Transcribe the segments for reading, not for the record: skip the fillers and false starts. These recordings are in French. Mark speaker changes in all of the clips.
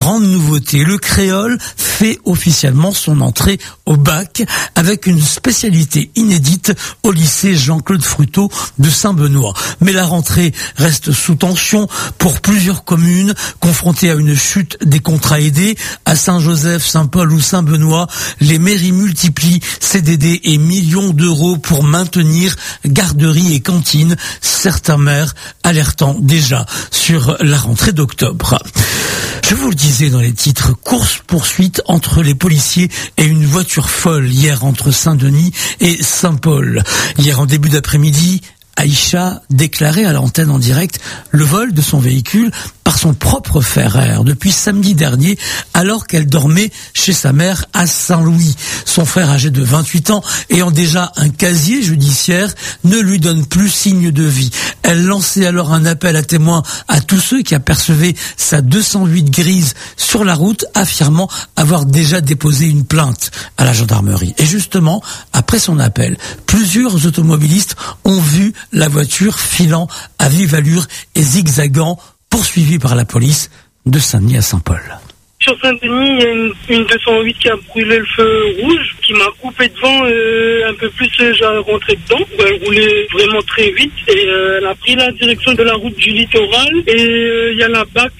Speaker 1: grande nouveauté. Le créole fait officiellement son entrée au bac avec une spécialité inédite au lycée Jean-Claude Fruteau de Saint-Benoît. Mais la rentrée reste sous tension pour plusieurs communes confrontées à une chute des contrats aidés. À Saint-Joseph, Saint-Paul ou Saint-Benoît, les mairies multiplient CDD et millions d'euros pour maintenir garderies et cantines. Certains maires alertant déjà sur la rentrée d'octobre. Je vous le disais dans les titres, course-poursuite entre les policiers et une voiture folle hier entre Saint-Denis et Saint-Paul. Hier en début d'après-midi, Aïcha déclarait à l'antenne en direct le vol de son véhicule par son propre frère depuis samedi dernier alors qu'elle dormait chez sa mère à Saint-Louis. Son frère âgé de 28 ans ayant déjà un casier judiciaire ne lui donne plus signe de vie. Elle lançait alors un appel à témoins à tous ceux qui apercevaient sa 208 grise sur la route affirmant avoir déjà déposé une plainte à la gendarmerie. Et justement, après son appel, plusieurs automobilistes ont vu la voiture filant à vive allure et zigzagant, poursuivie par la police de Saint-Denis à Saint-Paul.
Speaker 2: Sur Saint-Denis, il y a une 208 qui a brûlé le feu rouge, qui m'a coupé devant un peu plus, j'ai rentré dedans. Elle roulait vraiment très vite et elle a pris la direction de la route du littoral et il y a la BAC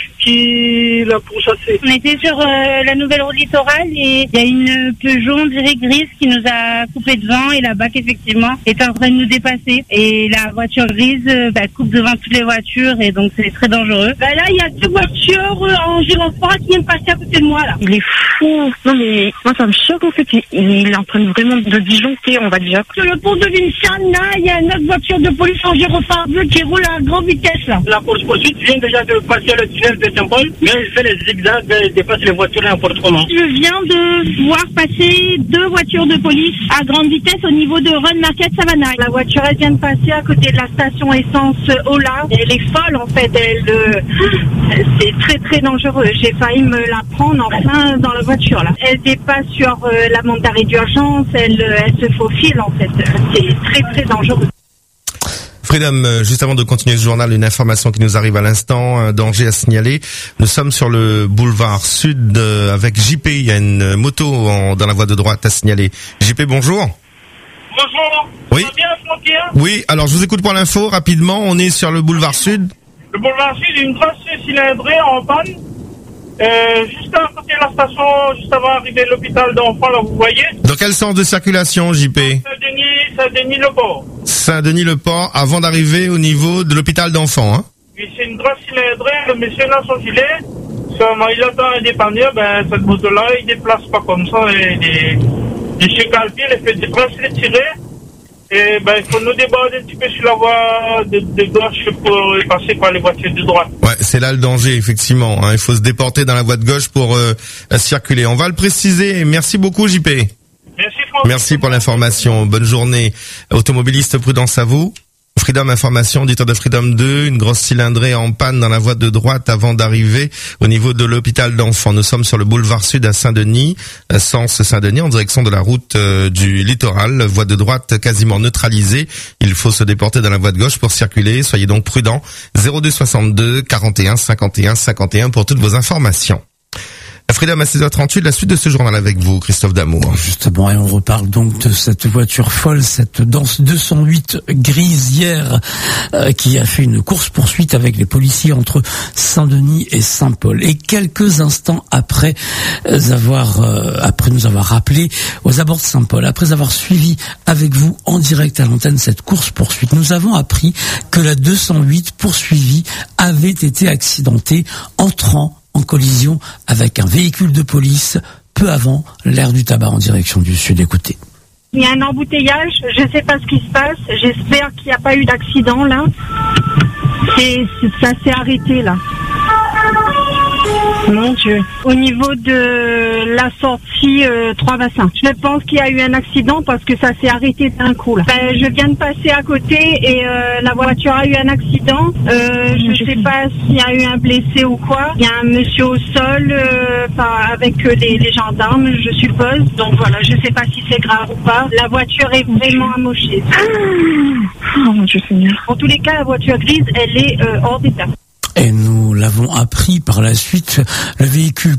Speaker 2: qui l'a pourchassée.
Speaker 3: On était sur la nouvelle route littorale et il y a une Peugeot, on dirait grise, qui nous a coupé devant et la BAC effectivement est en train de nous dépasser. Et la voiture grise coupe devant toutes les voitures et donc c'est très dangereux.
Speaker 4: Là, il y a deux voitures en gyrophare qui viennent passer à côté de moi là.
Speaker 5: Il est fou. Non mais moi ça me choque en fait. Il est en train de vraiment de disjoncter, on va dire.
Speaker 4: Sur le pont de Vincennes, là, il y a une autre voiture de police en gyrophare bleu qui roule à grande vitesse là.
Speaker 2: La course-poursuite vient déjà de passer le tunnel de Saint-Paul, mais elle fait les zigzags, elle dépasse les voitures n'importe comment.
Speaker 3: Je viens de voir passer deux voitures de police à grande vitesse au niveau de Run Market Savannah.
Speaker 4: La voiture elle vient de passer à côté de la station essence Ola. Elle est folle en fait, c'est très très dangereux. J'ai failli me la prendre en plein dans la voiture là. Elle dépasse sur la bande d'arrêt d'urgence, elle se faufile en fait. C'est très très dangereux.
Speaker 6: Freedom, juste avant de continuer ce journal, une information qui nous arrive à l'instant, un danger à signaler. Nous sommes sur le boulevard Sud avec JP, il y a une moto dans la voie de droite à signaler. JP, bonjour.
Speaker 2: Bonjour.
Speaker 6: Oui.
Speaker 2: Ça va bien, tranquille?
Speaker 6: Oui, alors je vous écoute pour l'info, rapidement, on est sur le boulevard Sud.
Speaker 2: Le boulevard Sud, une grosse cylindrée en panne. Juste à côté de la station, juste avant d'arriver à l'hôpital d'enfants, là vous voyez.
Speaker 6: Dans quel sens de circulation, JP?
Speaker 2: Saint-Denis-le-Port.
Speaker 6: Saint-Denis-le-Port, avant d'arriver au niveau de l'hôpital d'enfants, hein?
Speaker 2: Oui, c'est une grosse cylindrée, le monsieur là, son gilet, seulement il attend un dépanneur, cette moto-là, il déplace pas comme ça, il se calcule, il fait déplacer les tirés. Et il faut nous déborder un petit peu sur la voie de gauche pour passer par les voitures de droite.
Speaker 6: Ouais, c'est là le danger, effectivement. Hein. Il faut se déporter dans la voie de gauche pour circuler. On va le préciser. Merci beaucoup, JP.
Speaker 2: Merci, François.
Speaker 6: Merci pour l'information. Bonne journée. Automobiliste, prudence à vous. Freedom Information, auditeur de Freedom 2, une grosse cylindrée en panne dans la voie de droite avant d'arriver au niveau de l'hôpital d'enfants. Nous sommes sur le boulevard Sud à Saint-Denis, sens Saint-Denis, en direction de la route du littoral. Voie de droite quasiment neutralisée. Il faut se déporter dans la voie de gauche pour circuler. Soyez donc prudents. 02 62 41 51 51 pour toutes vos informations. Freedom à 16h38, la suite de ce journal avec vous, Christophe Damour.
Speaker 1: Justement, et on reparle donc de cette voiture folle, cette Danse 208 grise hier, qui a fait une course-poursuite avec les policiers entre Saint-Denis et Saint-Paul. Et quelques instants après nous avoir rappelé aux abords de Saint-Paul, après avoir suivi avec vous en direct à l'antenne cette course-poursuite, nous avons appris que la 208 poursuivie avait été accidentée, entrant en collision avec un véhicule de police peu avant l'aire du tabac en direction du sud. Écoutez.
Speaker 4: Il y a un embouteillage, je ne sais pas ce qui se passe, j'espère qu'il n'y a pas eu d'accident là. Ça s'est arrêté là. Mon Dieu. Au niveau de la sortie 3 bassins, je pense qu'il y a eu un accident parce que ça s'est arrêté d'un coup là. Je viens de passer à côté et la voiture a eu un accident. Je ne sais pas s'il y a eu un blessé ou quoi. Il y a un monsieur au sol avec les gendarmes, je suppose. Donc voilà, je ne sais pas si c'est grave ou pas. La voiture est vraiment amochée.
Speaker 5: Oh mon Dieu Seigneur.
Speaker 4: En tous les cas, la voiture grise, elle est hors d'état.
Speaker 1: Et nous l'avons appris par la suite, le véhicule